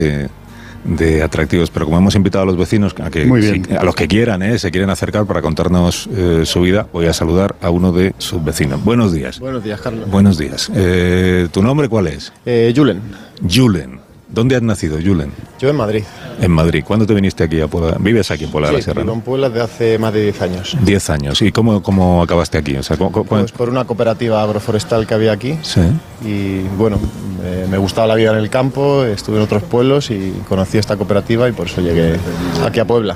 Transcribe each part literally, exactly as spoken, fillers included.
de, de atractivos, pero como hemos invitado a los vecinos a que si, a los que quieran, eh, se quieren acercar para contarnos eh, su vida, voy a saludar a uno de sus vecinos. Buenos días. Buenos días, Carlos. Buenos días. Eh, ¿Tu nombre cuál es? Eh, Julen. Julen. ¿Dónde has nacido, Julen? Yo en Madrid. En Madrid. ¿Cuándo te viniste aquí a Puebla? ¿Vives aquí en Puebla sí, de la Sierra? Sí, ¿no? en Puebla desde hace más de diez años. Diez años. ¿Y cómo, cómo acabaste aquí? O sea, ¿cómo, cómo... Pues por una cooperativa agroforestal que había aquí. Sí. Y bueno, eh, me gustaba la vida en el campo, estuve en otros pueblos y conocí esta cooperativa y por eso llegué aquí a Puebla.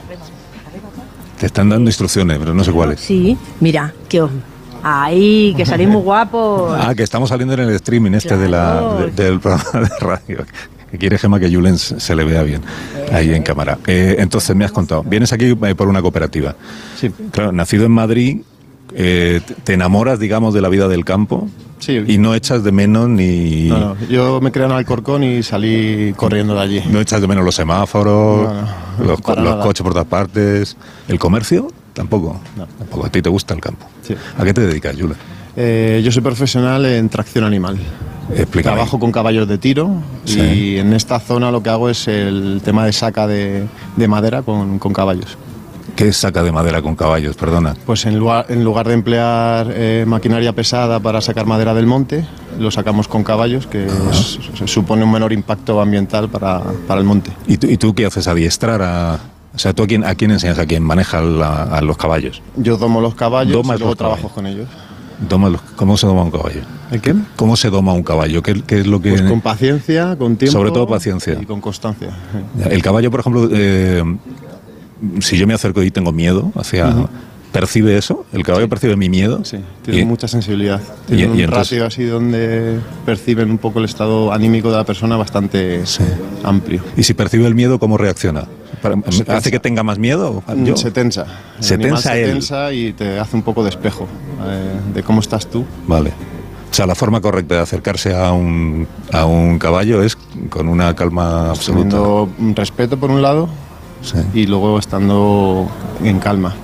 Te están dando instrucciones, pero no sé cuáles. Sí, mira, que os... Ahí, que salís muy guapos. Ah, que estamos saliendo en el streaming este claro. de la, de, del programa de radio. Que quiere Gemma que Julen se le vea bien ahí en cámara. Eh, entonces, me has contado, vienes aquí por una cooperativa. Sí. Claro, nacido en Madrid, eh, te enamoras, digamos, de la vida del campo. Sí. Y no echas de menos ni... No, no, yo me creé en Alcorcón y salí corriendo de allí. No echas de menos los semáforos, no, no, los, co los coches por todas partes, el comercio, tampoco. No. Tampoco. A ti te gusta el campo. Sí. ¿A qué te dedicas, Julen? Eh, yo soy profesional en tracción animal. Explícame. Trabajo con caballos de tiro sí. y en esta zona lo que hago es el tema de saca de, de madera con, con caballos. ¿Qué es saca de madera con caballos? Perdona. Pues en lugar, en lugar de emplear eh, maquinaria pesada para sacar madera del monte, lo sacamos con caballos, que uh-huh. es, se supone un menor impacto ambiental para, para el monte. ¿Y tú, ¿Y tú qué haces? ¿Adiestrar a...? O sea, ¿tú a quién, a quién enseñas? ¿A quién maneja la, a los caballos? Yo domo los caballos Domas y luego los trabajo caballos. con ellos. Doma los, ¿Cómo se doma un caballo? ¿El qué? ¿Cómo se doma un caballo? ¿Qué, qué es lo que...? Pues con paciencia, con tiempo... Sobre todo paciencia. Y con constancia. El caballo, por ejemplo, eh, si yo me acerco y tengo miedo hacia... Uh-huh. ¿Percibe eso? ¿El caballo sí. percibe mi miedo? Sí, tiene y, mucha sensibilidad. y, Tiene un y entonces, ratio así donde perciben un poco el estado anímico de la persona bastante sí. amplio. ¿Y si percibe el miedo, cómo reacciona? Se ¿Hace que tenga más miedo? Yo. Se tensa. Se tensa se él. tensa y te hace un poco de espejo eh, de cómo estás tú. Vale. O sea, la forma correcta de acercarse a un, a un caballo es con una calma absoluta. Teniendo un respeto por un lado sí. y luego estando en calma.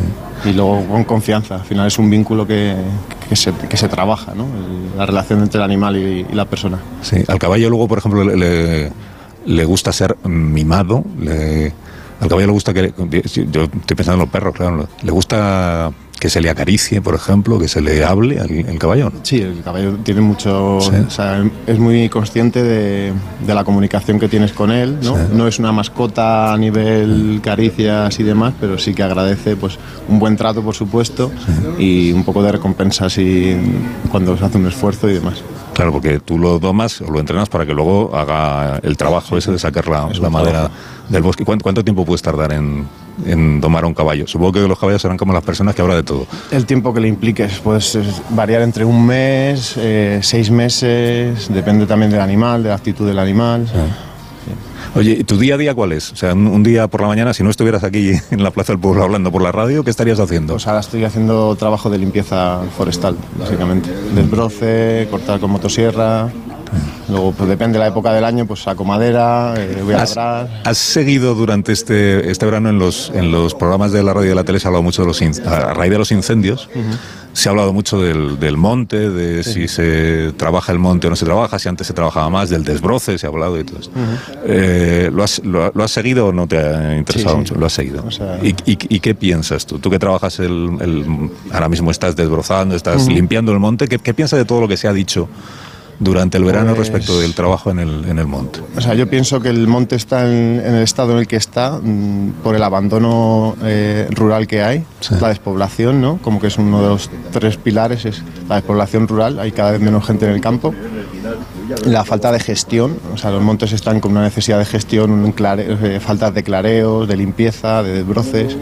Y luego con confianza. Al final es un vínculo que, que, se, que se trabaja, ¿no? La relación entre el animal y, y la persona. Sí, al caballo luego, por ejemplo, le, le, le gusta ser mimado. Le, al caballo le gusta que... Yo estoy pensando en los perros, claro. Le gusta que se le acaricie, por ejemplo, que se le hable al el caballo, ¿no? Sí, el caballo tiene mucho... Sí. O sea, es muy consciente de, de la comunicación que tienes con él, ¿no? Sí. No es una mascota a nivel caricias y demás, pero sí que agradece pues un buen trato, por supuesto, sí. y un poco de recompensa si, cuando se hace un esfuerzo y demás. Claro, porque tú lo domas o lo entrenas para que luego haga el trabajo ese de sacar la, la madera del bosque. ¿Cuánto, cuánto tiempo puedes tardar en, en domar a un caballo? Supongo que los caballos serán como las personas que habrá de todo. El tiempo que le impliques puedes variar entre un mes, eh, seis meses, depende también del animal, de la actitud del animal. Sí. Oye, ¿y tu día a día cuál es? O sea, un, un día por la mañana, si no estuvieras aquí en la Plaza del Pueblo hablando por la radio, ¿qué estarías haciendo? Pues ahora estoy haciendo trabajo de limpieza forestal, básicamente. Desbroce, cortar con motosierra. Luego, pues depende de la época del año, pues saco madera, eh, voy a labrar. ¿Has seguido durante este, este verano en los, en los programas de la radio y de la tele? Se ha hablado mucho de los a raíz de los incendios. Uh-huh. Se ha hablado mucho del, del monte, de sí. si se trabaja el monte o no se trabaja, si antes se trabajaba más, del desbroce, se ha hablado y todo esto. Uh-huh. eh, ¿lo, has, lo, ¿Lo has seguido o no te ha interesado sí, sí. mucho? Lo has seguido. O sea... ¿Y, y, ¿Y qué piensas tú? Tú que trabajas, el, el, ahora mismo estás desbrozando, estás uh-huh. limpiando el monte, ¿qué, qué piensas de todo lo que se ha dicho durante el verano pues, respecto del trabajo en el, en el monte? O sea, yo pienso que el monte está en, en el estado en el que está mmm, por el abandono eh, rural que hay, sí. la despoblación, ¿no? Como que es uno de los tres pilares, es la despoblación rural, hay cada vez menos gente en el campo. La falta de gestión, o sea, los montes están con una necesidad de gestión, un clare, eh, falta de clareos, de limpieza, de desbroces,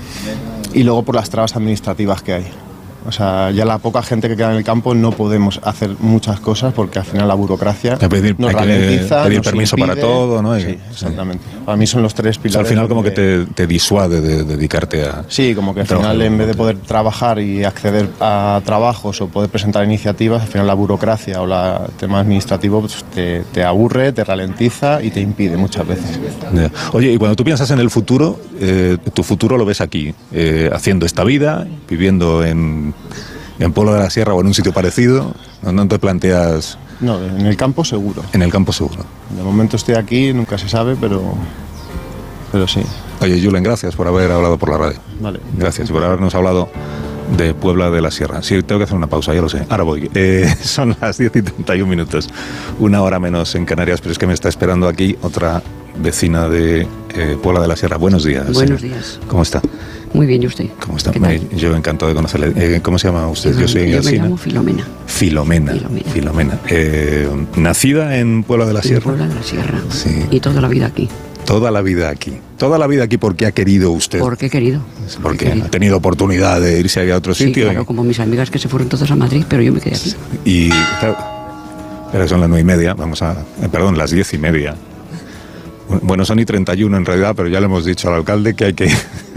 y luego por las trabas administrativas que hay. O sea, ya la poca gente que queda en el campo no podemos hacer muchas cosas porque al final la burocracia pedir, nos ralentiza, pedir nos permiso impide. Para todo, ¿no? Sí, exactamente. Sí. Para mí son los tres pilares. O sea, al final como donde... que te, te disuade de, de dedicarte a... Sí, como que al final en vez de poder trabajar y acceder a trabajos o poder presentar iniciativas, al final la burocracia o la, el tema administrativo pues, te, te aburre, te ralentiza y te impide muchas veces. Yeah. Oye, y cuando tú piensas en el futuro, eh, tu futuro lo ves aquí, eh, haciendo esta vida, viviendo en... en Puebla de la Sierra o en un sitio parecido, no, no te planteas No, en el campo seguro. En el campo seguro. De momento estoy aquí, nunca se sabe, pero, pero sí. Oye, Julen, gracias por haber hablado por la radio. Vale. Gracias por habernos hablado de Puebla de la Sierra. Sí, tengo que hacer una pausa, ya lo sé. Ahora voy. Eh, son las diez y treinta y un minutos. Una hora menos en Canarias, pero es que me está esperando aquí otra vecina de eh, Puebla de la Sierra. Buenos días. Buenos señor. días. ¿Cómo está? Muy bien, ¿y usted? ¿Cómo está? ¿Qué tal? Yo encantado de conocerle. Eh, ¿Cómo se llama usted? Yo, Yo soy yo me Alsina. llamo Filomena. Filomena. Filomena. Filomena. Eh, ¿Nacida en Puebla de la En Sierra? Puebla de la Sierra. Sí. Y toda la vida aquí. Toda la vida aquí. Toda la vida aquí porque ha querido usted. ¿Por qué he querido? Porque He querido. ha tenido oportunidad de irse a otro Sí, sitio. claro, y- como mis amigas que se fueron todas a Madrid, pero yo me quedé aquí. Y claro, pero son las nueve y media, vamos a, eh, perdón, las diez y media. Bueno, son y treinta y uno en realidad, pero ya le hemos dicho al alcalde que hay que...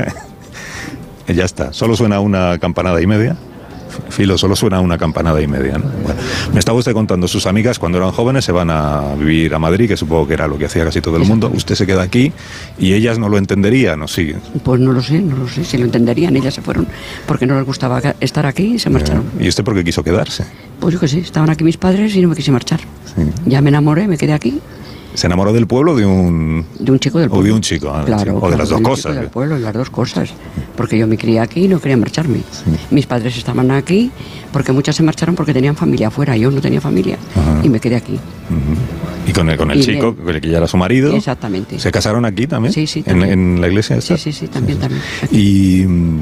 Ya está, solo suena una campanada y media. Filo, solo suena una campanada y media, ¿no? Bueno, me estaba usted contando, sus amigas cuando eran jóvenes se van a vivir a Madrid, que supongo que era lo que hacía casi todo el mundo. Usted se queda aquí y ellas no lo entenderían, ¿o sí? Pues no lo sé, no lo sé, si lo entenderían. Ellas se fueron porque no les gustaba ca- estar aquí y se marcharon. ¿Y usted por qué quiso quedarse? Pues yo qué sé, estaban aquí mis padres y no me quise marchar. Sí. Ya me enamoré, me quedé aquí, ¿Se enamoró del pueblo o de un...? de un chico del O pueblo. de un chico, ah, claro, sí. O de claro, las dos un chico cosas. del pueblo, las dos cosas. Porque yo me crié aquí y no quería marcharme. Sí. Mis padres estaban aquí porque muchas se marcharon porque tenían familia afuera. Yo no tenía familia Ajá. y me quedé aquí. Ujú. Y con el, con el Y chico, bien. con el que ya era su marido. Exactamente. ¿Se casaron aquí también? Sí, sí, ¿En, también. en la iglesia esta? Sí, sí, sí, también, también. Y... mm,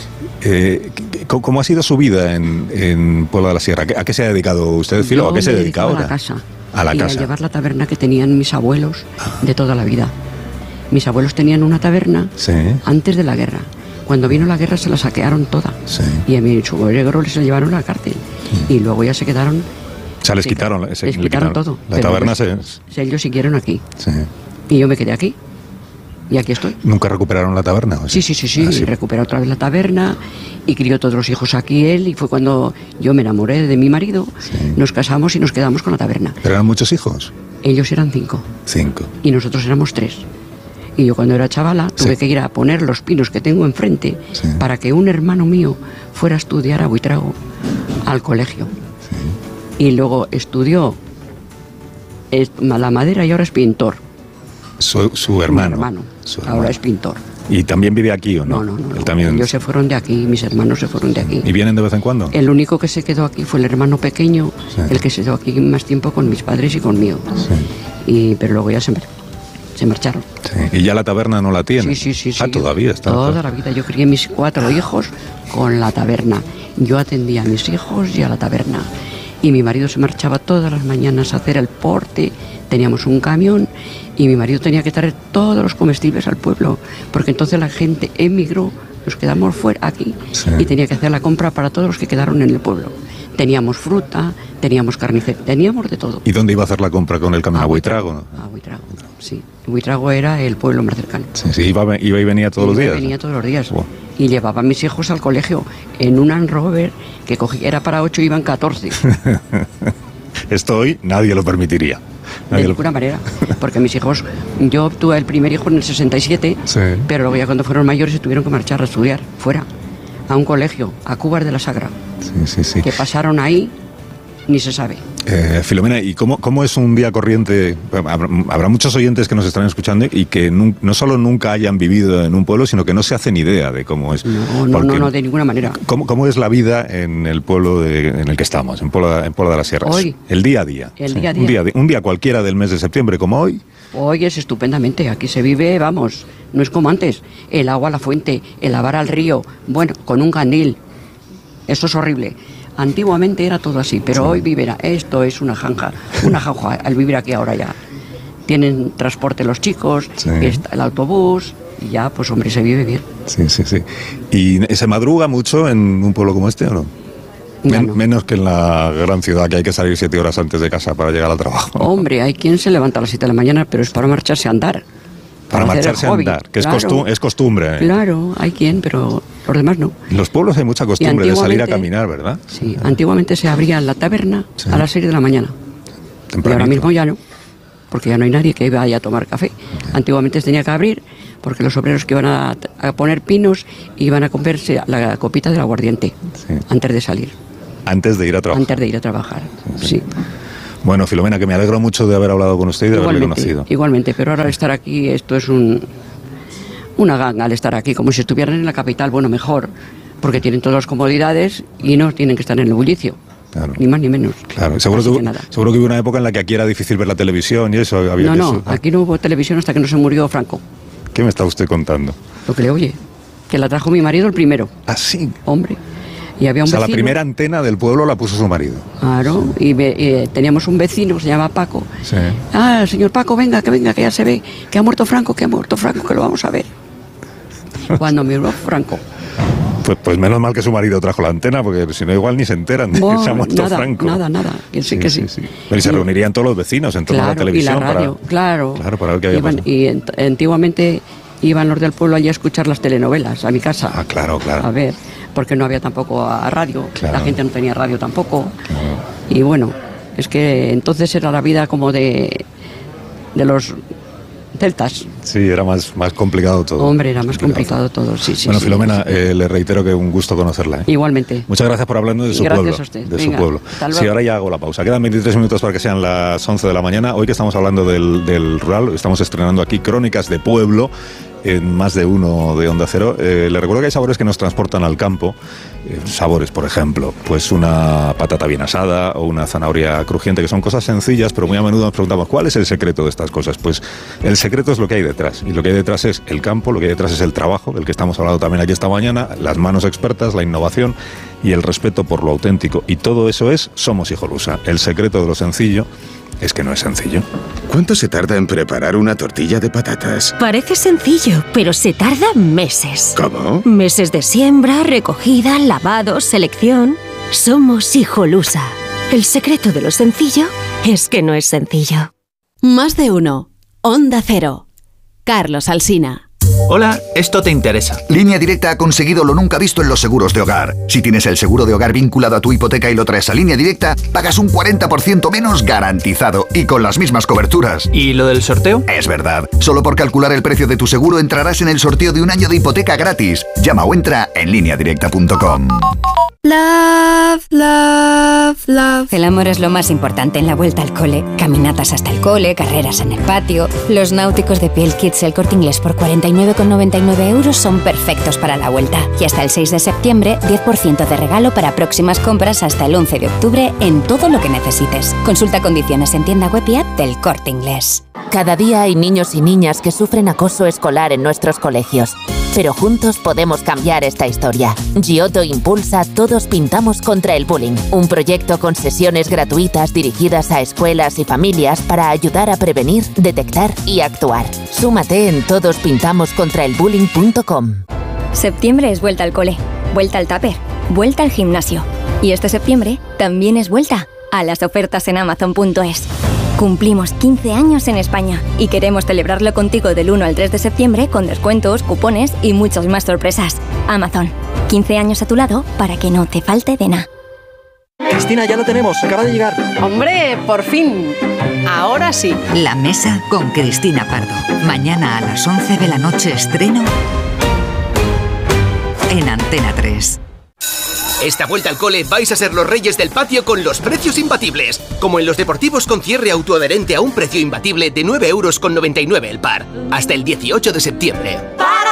eh, ¿cómo- ¿Cómo ha sido su vida en, en Puebla de la Sierra? ¿A qué, a qué se ha dedicado usted, Filo? Yo ¿A qué se me dedica dedicaba ahora? A la casa. A la y casa. a llevar la taberna que tenían mis abuelos de toda la vida. Mis abuelos tenían una taberna Sí. antes de la guerra. Cuando vino la guerra se la saquearon toda. Sí. Y a mi suegro les la llevaron a la cárcel. Y luego ya se quedaron... O sea, les se- quitaron, se- les le quitaron todo. La Pero taberna ellos- se... Ellos siguieron aquí. Sí. Y yo me quedé aquí. Y aquí estoy. ¿Nunca recuperaron la taberna? ¿o Sí, sí, sí, sí. Ah, sí. Recuperó otra vez la taberna y crió todos los hijos aquí él. Y fue cuando yo me enamoré de mi marido. Sí. Nos casamos y nos quedamos con la taberna. ¿Pero eran muchos hijos? Ellos eran cinco Cinco. y nosotros éramos tres. Y yo cuando era chavala tuve Sí. que ir a poner los pinos que tengo enfrente Sí. para que un hermano mío fuera a estudiar a Buitrago al colegio. Y luego estudió es- la madera y ahora es pintor. Su, su Mi hermano. hermano. Su Ahora hermano. es pintor. ¿Y también vive aquí o no? No, no, no. Él no. también... Ellos se fueron de aquí, mis hermanos se fueron de aquí. ¿Y vienen de vez en cuando? El único que se quedó aquí fue el hermano pequeño, Sí. el que se quedó aquí más tiempo con mis padres y conmigo. Sí. Y, pero luego ya se, mar- se marcharon. Sí. ¿Y ya la taberna no la tiene? Sí, sí, sí. sí. Ah, todavía está. Toda la vida. Yo crié mis cuatro hijos con la taberna. Yo atendía a mis hijos y a la taberna. Y mi marido se marchaba todas las mañanas a hacer el porte. Teníamos un camión y mi marido tenía que traer todos los comestibles al pueblo. Porque entonces la gente emigró, nos quedamos fuera aquí Sí. y tenía que hacer la compra para todos los que quedaron en el pueblo. Teníamos fruta, teníamos carnicería, teníamos de todo. ¿Y dónde iba a hacer la compra con el camión? ¿A Buitrago? A Buitrago, sí. Buitrago era el pueblo más cercano. Sí, sí, iba, iba y venía todos los Iba y días. Venía todos los días. Wow. Y llevaba a mis hijos al colegio en un Land Rover que cogía, era para ocho, iban catorce. Esto hoy nadie lo permitiría. De Nadie lo- ninguna manera. Porque mis hijos, yo tuve el primer hijo en el sesenta y siete, Sí. pero luego ya cuando fueron mayores se tuvieron que marchar a estudiar fuera, a un colegio, a Cubas de la Sagra. Sí, sí, sí. Que pasaron ahí, ni se sabe. Eh, Filomena, ¿y cómo, cómo es un día corriente? Habrá, habrá muchos oyentes que nos están escuchando y que nun- no solo nunca hayan vivido en un pueblo, sino que no se hacen idea de cómo es. No, no, Porque- no, no, de ninguna manera. ¿Cómo, cómo es la vida en el pueblo de- en el que estamos, en Puebla, en Puebla de las Sierras? Hoy. El día a día. El sí. día a Un día. día, un día cualquiera del mes de septiembre, como hoy. Hoy es estupendamente, aquí se vive, vamos, no es como antes. El agua a la fuente, el lavar al río, bueno, con un candil. Eso es horrible. Antiguamente era todo así, pero hoy vivirá. Esto es una janja, una jauja al vivir aquí ahora ya. Tienen transporte los chicos, Sí. está el autobús, y ya, pues hombre, se vive bien. Sí, sí, sí. ¿Y se madruga mucho en un pueblo como este o no? Ya Men- no. Menos que en la gran ciudad, que hay que salir siete horas antes de casa para llegar al trabajo. Hombre, hay quien se levanta a las siete de la mañana, pero es para marcharse a andar. Para hacer el marcharse a hobby. andar, que es, Claro, costu- es costumbre. ¿eh? Claro, hay quien, pero los demás no. En los pueblos hay mucha costumbre de salir a antiguamente- caminar, ¿verdad? Sí, antiguamente se abría la taberna Sí. a las seis de la mañana. Y Tempranito. ahora mismo ya no, porque ya no hay nadie que vaya a tomar café. Antiguamente se tenía que abrir porque los obreros que iban a, a poner pinos iban a comerse la copita del aguardiente Sí. antes de salir, Antes de ir a trabajar. antes de ir a trabajar. Sí. Bueno, Filomena, que me alegro mucho de haber hablado con usted y de haberle conocido. Igualmente, pero ahora al estar aquí, esto es un una ganga al estar aquí, como si estuvieran en la capital, bueno, mejor, porque tienen todas las comodidades y no tienen que estar en el bullicio. Claro. Ni más ni menos. Claro, seguro que, hubo, seguro que hubo una época en la que aquí era difícil ver la televisión y eso. Había no, que no, eso, aquí no hubo televisión hasta que no se murió Franco. ¿Qué me está usted contando? Lo que le oye, que la trajo mi marido el primero. ¿Ah, sí? Hombre. Y había un o sea, vecino, la primera antena del pueblo la puso su marido. Claro, y, ve, y teníamos un vecino que se llama Paco. Sí. Ah, señor Paco, venga, que venga, que ya se ve, que ha muerto Franco, que ha muerto Franco, que lo vamos a ver. Cuando murió Franco. Pues, pues menos mal que su marido trajo la antena, porque si no igual ni se enteran de bueno, que se ha muerto nada, Franco. Nada, nada, sí, sí que sí. sí, sí. Pero y se reunirían todos los vecinos en torno claro, a la televisión. Y la radio, para, claro. Claro, para ver qué había iban, pasado. Y ent antiguamente iban los del pueblo allí a escuchar las telenovelas, a mi casa. Ah, claro, claro. A ver, porque no había tampoco a radio, claro. La gente no tenía radio tampoco. Claro. Y bueno, es que entonces era la vida como de, de los celtas. Sí, era más, más complicado todo. Hombre, era más complicado, complicado todo, sí, sí. Bueno, sí, Filomena, sí. Eh, le reitero que un gusto conocerla. ¿eh? Igualmente. Muchas gracias por hablarnos de su gracias pueblo. A usted. De Venga, su pueblo. Sí, ahora ya hago la pausa. Quedan veintitrés minutos para que sean las once de la mañana. Hoy que estamos hablando del, del rural, estamos estrenando aquí Crónicas de Pueblo, en más de uno de Onda Cero. Eh, le recuerdo que hay sabores que nos transportan al campo. Eh, sabores, por ejemplo, pues una patata bien asada o una zanahoria crujiente, que son cosas sencillas, pero muy a menudo nos preguntamos, ¿cuál es el secreto de estas cosas? Pues el secreto es lo que hay detrás. Y lo que hay detrás es el campo, lo que hay detrás es el trabajo, del que estamos hablando también aquí esta mañana, las manos expertas, la innovación y el respeto por lo auténtico. Y todo eso es Somos Hijolusa. El secreto de lo sencillo es que no es sencillo. ¿Cuánto se tarda en preparar una tortilla de patatas? Parece sencillo, pero se tarda meses. ¿Cómo? Meses de siembra, recogida, lavado, selección. Somos Hijolusa. El secreto de lo sencillo es que no es sencillo. Más de uno. Onda Cero. Carlos Alsina. Hola, esto te interesa. Línea Directa ha conseguido lo nunca visto en los seguros de hogar. Si tienes el seguro de hogar vinculado a tu hipoteca y lo traes a Línea Directa, pagas un cuarenta por ciento menos garantizado y con las mismas coberturas. ¿Y lo del sorteo? Es verdad. Solo por calcular el precio de tu seguro entrarás en el sorteo de un año de hipoteca gratis. Llama o entra en línea directa punto com. Love, love, love. El amor es lo más importante en la vuelta al cole. Caminatas hasta el cole, carreras en el patio. Los náuticos de Piel Kids El Corte Inglés por cuarenta y nueve con noventa y nueve euros son perfectos para la vuelta. Y hasta el seis de septiembre, diez por ciento de regalo para próximas compras hasta el once de octubre en todo lo que necesites. Consulta condiciones en tienda web y app del Corte Inglés. Cada día hay niños y niñas que sufren acoso escolar en nuestros colegios. Pero juntos podemos cambiar esta historia. Giotto impulsa Todos Pintamos contra el Bullying, un proyecto con sesiones gratuitas dirigidas a escuelas y familias para ayudar a prevenir, detectar y actuar. Súmate en todos pintamos contra el bullying punto com. Septiembre es vuelta al cole, vuelta al tupper, vuelta al gimnasio. Y este septiembre también es vuelta a las ofertas en amazon punto es. Cumplimos quince años en España y queremos celebrarlo contigo del uno al tres de septiembre con descuentos, cupones y muchas más sorpresas. Amazon, quince años a tu lado para que no te falte de nada. Cristina, ya lo tenemos, acaba de llegar. ¡Hombre, por fin! Ahora sí. La Mesa con Cristina Pardo. Mañana a las once de la noche estreno en Antena tres. Esta vuelta al cole vais a ser los reyes del patio con los precios imbatibles. Como en los deportivos con cierre autoadherente a un precio imbatible de nueve euros con noventa y nueve el par. Hasta el dieciocho de septiembre. Para